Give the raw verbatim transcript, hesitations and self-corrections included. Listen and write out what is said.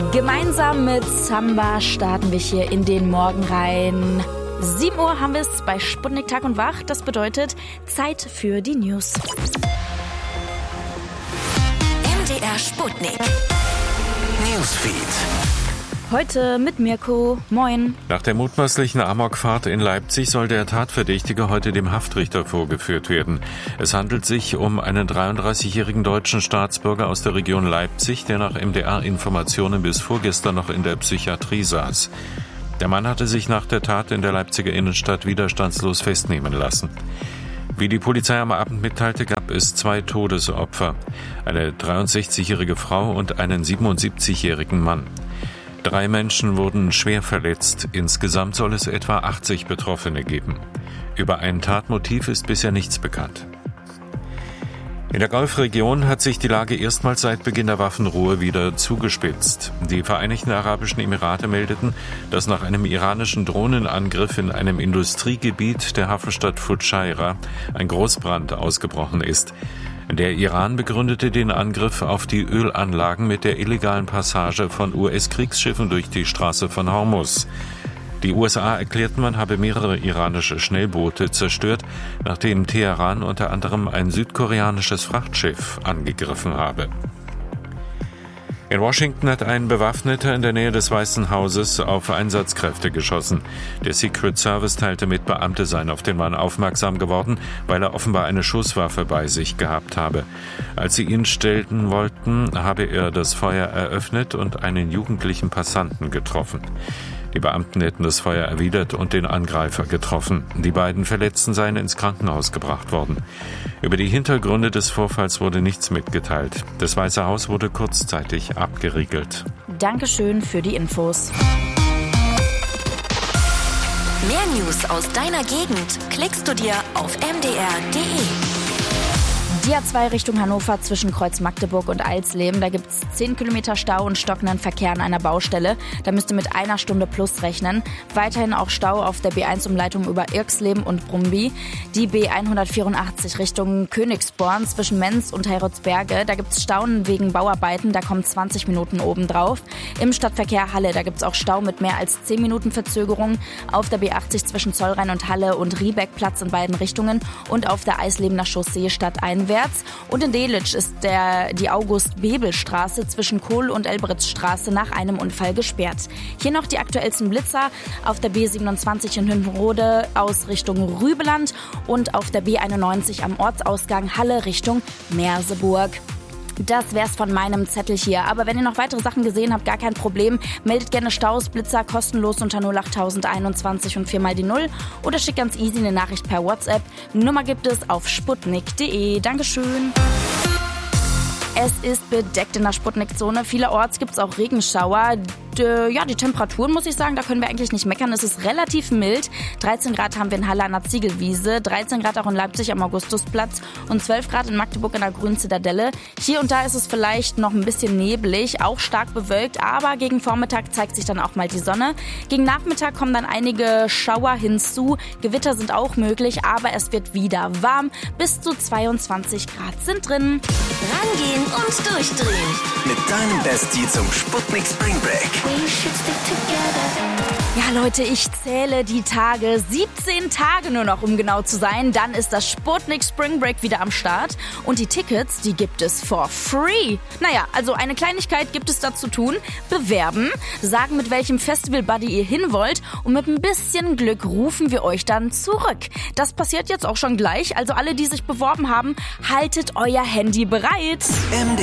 Gemeinsam mit Samba starten wir hier in den Morgen rein. sieben Uhr haben wir es bei Sputnik Tag und Wach. Das bedeutet Zeit für die News. M D R Sputnik Newsfeed. Heute mit Mirko. Moin. Nach der mutmaßlichen Amokfahrt in Leipzig soll der Tatverdächtige heute dem Haftrichter vorgeführt werden. Es handelt sich um einen dreiunddreißigjährigen deutschen Staatsbürger aus der Region Leipzig, der nach M D R-Informationen bis vorgestern noch in der Psychiatrie saß. Der Mann hatte sich nach der Tat in der Leipziger Innenstadt widerstandslos festnehmen lassen. Wie die Polizei am Abend mitteilte, gab es zwei Todesopfer. Eine dreiundsechzigjährige Frau und einen siebenundsiebzigjährigen Mann. Drei Menschen wurden schwer verletzt. Insgesamt soll es etwa achtzig Betroffene geben. Über ein Tatmotiv ist bisher nichts bekannt. In der Golfregion hat sich die Lage erstmals seit Beginn der Waffenruhe wieder zugespitzt. Die Vereinigten Arabischen Emirate meldeten, dass nach einem iranischen Drohnenangriff in einem Industriegebiet der Hafenstadt Fudschaira ein Großbrand ausgebrochen ist. Der Iran begründete den Angriff auf die Ölanlagen mit der illegalen Passage von U S-Kriegsschiffen durch die Straße von Hormuz. Die U S A erklärten, man habe mehrere iranische Schnellboote zerstört, nachdem Teheran unter anderem ein südkoreanisches Frachtschiff angegriffen habe. In Washington hat ein Bewaffneter in der Nähe des Weißen Hauses auf Einsatzkräfte geschossen. Der Secret Service teilte mit, Beamte seien auf den Mann aufmerksam geworden, weil er offenbar eine Schusswaffe bei sich gehabt habe. Als sie ihn stellen wollten, habe er das Feuer eröffnet und einen jugendlichen Passanten getroffen. Die Beamten hätten das Feuer erwidert und den Angreifer getroffen. Die beiden Verletzten seien ins Krankenhaus gebracht worden. Über die Hintergründe des Vorfalls wurde nichts mitgeteilt. Das Weiße Haus wurde kurzzeitig abgeriegelt. Dankeschön für die Infos. Mehr News aus deiner Gegend klickst du dir auf m d r punkt d e. Die A zwei Richtung Hannover zwischen Kreuz Magdeburg und Alsleben. Da gibt es zehn Kilometer Stau und stockenden Verkehr an einer Baustelle. Da müsst ihr mit einer Stunde plus rechnen. Weiterhin auch Stau auf der B eins Umleitung über Irksleben und Brumby. Die B hundertvierundachtzig Richtung Königsborn zwischen Menz und Heiritzberge. Da gibt es Stauen wegen Bauarbeiten. Da kommen zwanzig Minuten obendrauf. Im Stadtverkehr Halle, da gibt es auch Stau mit mehr als zehn Minuten Verzögerung. Auf der B achtzig zwischen Zollrhein und Halle und Riebeckplatz in beiden Richtungen. Und auf der Eislebener Chaussee stadteinwärts. Und in Delitzsch ist der, die August-Bebel-Straße zwischen Kohl- und Elbritzstraße nach einem Unfall gesperrt. Hier noch die aktuellsten Blitzer auf der B siebenundzwanzig in Hündenrode aus Richtung Rübeland und auf der B einundneunzig am Ortsausgang Halle Richtung Merseburg. Das wär's von meinem Zettel hier. Aber wenn ihr noch weitere Sachen gesehen habt, gar kein Problem. Meldet gerne Staus, Blitzer kostenlos unter null acht einundzwanzig und viermal die Null oder schickt ganz easy eine Nachricht per WhatsApp. Nummer gibt es auf sputnik punkt d e. Dankeschön. Es ist bedeckt in der Sputnik-Zone. Vielerorts gibt es auch Regenschauer. D- ja, die Temperaturen, muss ich sagen, da können wir eigentlich nicht meckern. Es ist relativ mild. dreizehn Grad haben wir in Halle an der Ziegelwiese, dreizehn Grad auch in Leipzig am Augustusplatz und zwölf Grad in Magdeburg in der Grünen Zitadelle. Hier und da ist es vielleicht noch ein bisschen neblig, auch stark bewölkt, aber gegen Vormittag zeigt sich dann auch mal die Sonne. Gegen Nachmittag kommen dann einige Schauer hinzu. Gewitter sind auch möglich, aber es wird wieder warm. Bis zu zweiundzwanzig Grad sind drin. Rangehen und durchdrehen. Mit deinem Bestie zum Sputnik Spring Break. Ja, Leute, ich zähle die Tage. siebzehn Tage nur noch, um genau zu sein. Dann ist das Sputnik Spring Break wieder am Start. Und die Tickets, die gibt es for free. Naja, also eine Kleinigkeit gibt es da zu tun. Bewerben, sagen, mit welchem Festival-Buddy ihr hin wollt. Und mit ein bisschen Glück rufen wir euch dann zurück. Das passiert jetzt auch schon gleich. Also alle, die sich beworben haben, haltet euer Handy bereit. M D